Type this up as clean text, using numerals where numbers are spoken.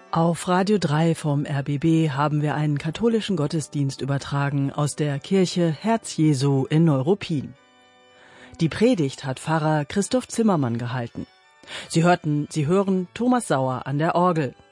Auf Radio 3 vom RBB haben wir einen katholischen Gottesdienst übertragen aus der Kirche Herz Jesu in Neuruppin. Die Predigt hat Pfarrer Christoph Zimmermann gehalten. Sie hören Thomas Sauer an der Orgel.